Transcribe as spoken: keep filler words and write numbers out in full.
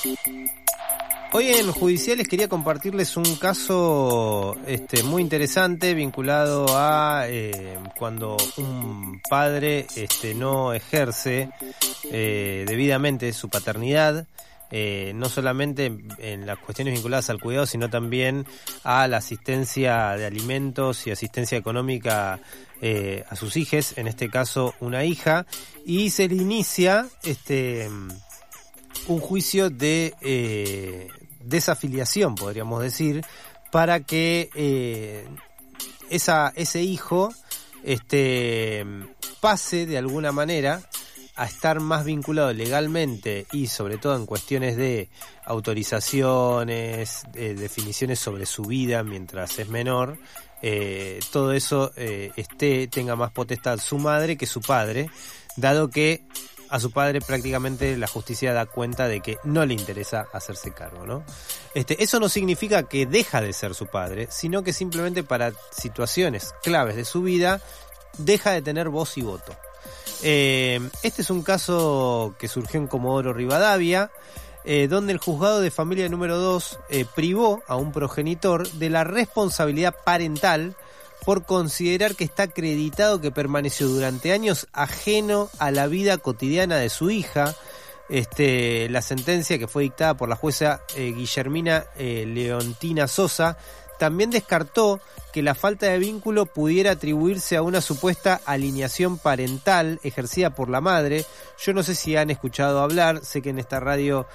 Hoy en Judiciales quería compartirles un caso este, muy interesante vinculado a eh, cuando un padre este, no ejerce eh, debidamente su paternidad, eh, no solamente en, en las cuestiones vinculadas al cuidado, sino también a la asistencia de alimentos y asistencia económica eh, a sus hijos, en este caso una hija, y se le inicia este un juicio de eh, desafiliación, podríamos decir, para que eh, esa ese hijo este pase de alguna manera a estar más vinculado legalmente y sobre todo en cuestiones de autorizaciones, de definiciones sobre su vida mientras es menor, eh, todo eso eh, esté tenga más potestad su madre que su padre, dado que a su padre prácticamente la justicia da cuenta de que no le interesa hacerse cargo, ¿no? Este, eso no significa que deja de ser su padre, sino que simplemente para situaciones claves de su vida deja de tener voz y voto. Eh, este es un caso que surgió en Comodoro Rivadavia, eh, donde el juzgado de familia número dos eh, privó a un progenitor de la responsabilidad parental por considerar que está acreditado que permaneció durante años ajeno a la vida cotidiana de su hija. Este, la sentencia, que fue dictada por la jueza eh, Guillermina eh, Leontina Sosa, también descartó que la falta de vínculo pudiera atribuirse a una supuesta alineación parental ejercida por la madre. Yo no sé si han escuchado hablar, sé que en esta radio